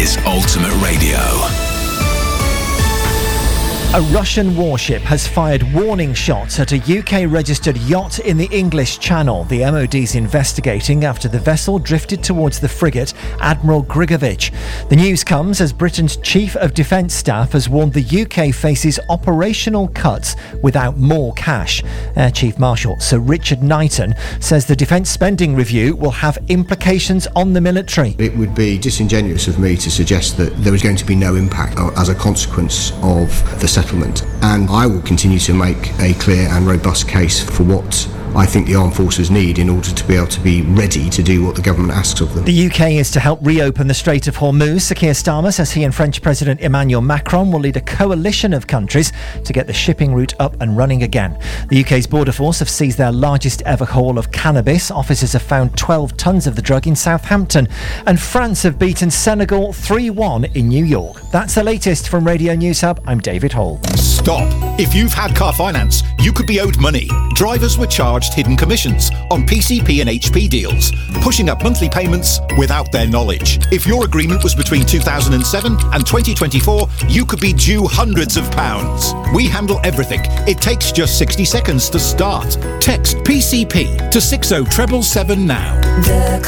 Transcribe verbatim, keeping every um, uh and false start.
is Ultimate Radio. A Russian warship has fired warning shots at a U K-registered yacht in the English Channel. The M O D's investigating after the vessel drifted towards the frigate Admiral Grigovich. The news comes as Britain's Chief of Defence Staff has warned the U K faces operational cuts without more cash. Air Chief Marshal Sir Richard Knighton says the defence spending review will have implications on the military. It would be disingenuous of me to suggest that there is going to be no impact as a consequence of the settlement, and I will continue to make a clear and robust case for what I think the armed forces need in order to be able to be ready to do what the government asks of them. The U K is to help reopen the Strait of Hormuz. Sir Keir Starmer says he and French President Emmanuel Macron will lead a coalition of countries to get the shipping route up and running again. The U K's Border Force have seized their largest ever haul of cannabis. Officers have found twelve tonnes of the drug in Southampton. And France have beaten Senegal three one in New York. That's the latest from Radio News Hub. I'm David Hall. Stop. If you've had car finance, you could be owed money. Drivers were charged hidden commissions on P C P and H P deals, pushing up monthly payments without their knowledge. If your agreement was between two thousand seven and twenty twenty-four, you could be due hundreds of pounds. We handle everything. It takes just sixty seconds to start. Text P C P to six oh seven seven seven now. The